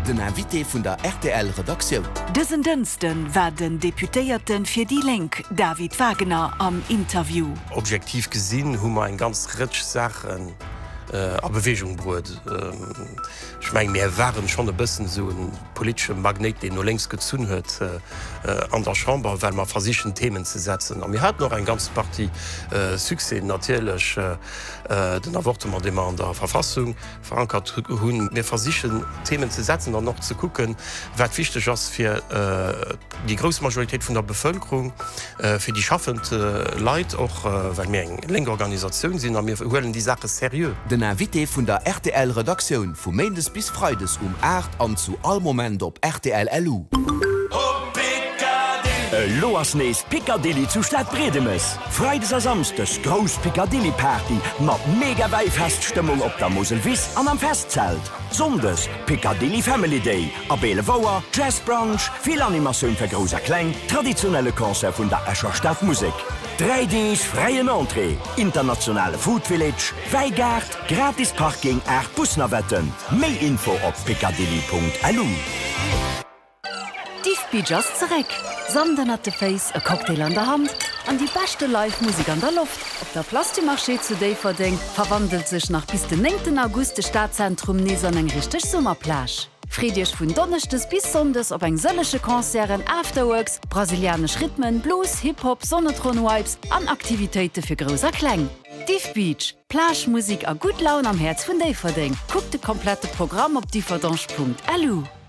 den Invité vun der RTL-Redaktion. Dëssen Dënsten war den Deputéierten fir die Link David Wagner am Interview. Objektiv gesinn hummer en ganz rich Sachen a Bewegung brut. Ich mein, mir waren schon e bëssen so ein politische Magnet, den no längst gezun huet an der Chamber, weil man versichen Themen zu setzen. Und mir hat noch ein ganz Party Suse natürlich den Avortement dem an der Verfassung verankert hunn mir versichen Themen zu setzen und noch zu gucken, wat wichtig ist für die große Majorität von der Bevölkerung, für die schaffende Leute, auch weil wir eng länger Organisation sind, und wir holen die Sache seriös. Den Invité vun der RTL-Redaktion vu Mendes bis Freides 8 an zu all Moment op RTL-LU. Loas nees Piccadilly zu Stadt Bredemes. Freides a samstes Gros Piccadilly Party mat mega Weifeststimmung op der Moselwiss an am Festzelt. Sondes Piccadilly Family Day, a Belevouer, Jazzbranche, viel Animationun fir groser Kkleng, traditionelle Konzert vun der Escher Stadtmusik. 3Ds freien Entrée, internationale Food Village, Weigart, gratis Parking Busnerwetten. Mehr Info op piccadilly.lu. Dief Beach zurück. Sanden hat de Face, a Cocktail an der Hand, an die beste Live-Musik an der Luft. Op der Plastimarché zu Daverding verwandelt sich nach bis den 9. August de Stadtzentrum Neson eng richtig Sommerplage. Friedrich vun Donnerchtes bis Sondes op eng sëllesche Konzeren, Afterworks, brasilianisch Rhythmen, Blues, Hip-Hop, Sonnetron-Vibes an Aktivitäten für großer Klang. Dief Beach, Plagemusik a gut Laune am Herz vun Daverding. Guck de komplette Programm op differdange.lu.